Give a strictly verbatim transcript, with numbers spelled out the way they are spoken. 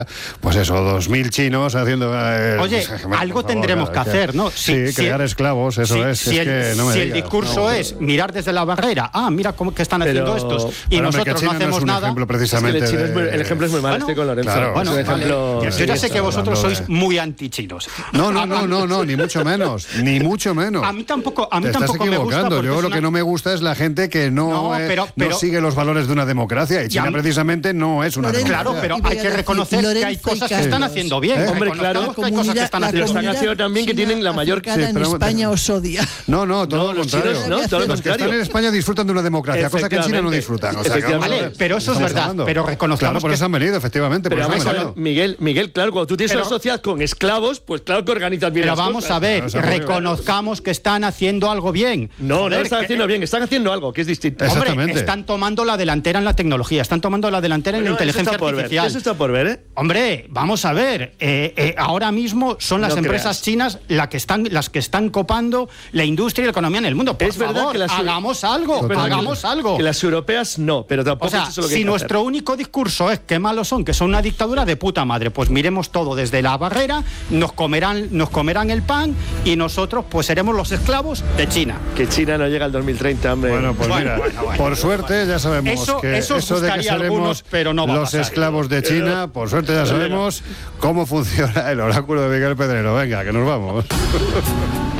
Pues eso, dos mil chinos haciendo... Eh, Oye, pues, algo favor, tendremos que hacer, ¿no? Sí, sí, crear si, esclavos, eso si, es. Si, es el, que no me si digas, el discurso no, es mirar desde la barrera, ah, mira cómo que están haciendo pero, estos, y bueno, nosotros no hacemos no es un nada... Ejemplo precisamente es que el, de... es muy, el ejemplo es muy malo, bueno, estoy con Lorenzo. Claro, bueno, es un ejemplo, vale. Yo ya sé que vosotros sois de... muy antichinos. No, no, no, no, no, ni mucho menos, ni mucho menos. A mí tampoco, a mí Te tampoco estás me gusta. equivocando. Yo lo una... que no me gusta es la gente que no, no, eh, pero, pero, no sigue los valores de una democracia, y China ya, precisamente no es una Lorenzo, democracia. Claro, pero hay que reconocer Lorenzo que hay cosas que están haciendo bien. ¿Eh? Hombre, claro, que hay cosas que están la haciendo están bien. haciendo también que tienen la mayor... Sí, en España os odia. No, no, todo No, lo los contrario. chinos no, todo lo los que contrario. están en España disfrutan de una democracia, cosa que en China no disfrutan. O sea, que, vale, pero eso es verdad, hablando. pero reconozcamos claro, por que... eso han venido, efectivamente. Pero por eso vamos a han ver, venido. Miguel, Miguel, claro, cuando tú tienes Pero- una sociedad con esclavos, pues claro que organizas bien Pero las vamos cosas. a ver, Claro, reconozcamos que están haciendo algo bien. No, no Joder, lo están que- haciendo bien, están haciendo algo que es distinto. Eso- Hombre, Exactamente. están tomando la delantera en la tecnología, están tomando la delantera en Bueno, la inteligencia eso está por ver, artificial. eso está por ver, ¿eh? Hombre, vamos a ver, eh, eh, ahora mismo son las No empresas creas. chinas la que están, las que están copando la industria y la economía en el mundo. Por Es verdad favor, que las- hagamos algo, Es verdad que- hagamos algo. Que las europeas no, pero tampoco O sea, es eso lo que si hay que nuestro hacer. único discurso es que malos son, que son una dictadura de puta madre, pues miremos todo desde la barrera, nos comerán, nos comerán el pan y nosotros pues seremos los esclavos de China. Que China no llega al dos mil treinta, hombre. Bueno, pues Bueno, mira, bueno, bueno, por bueno, suerte ya sabemos Eso- que eso os eso de que gustaría a seremos algunos, pero no va a los pasar. esclavos de China, por suerte ya sabemos cómo funciona el oráculo de Miguel Pedrero. Venga, que nos vamos.